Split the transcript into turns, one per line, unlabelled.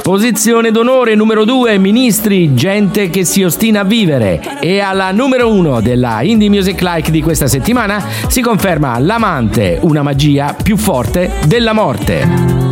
Posizione d'onore numero 2, Ministri, gente che si ostina a vivere. E alla numero 1 della Indie Music Like di questa settimana si conferma L'amante, una magia più forte della morte.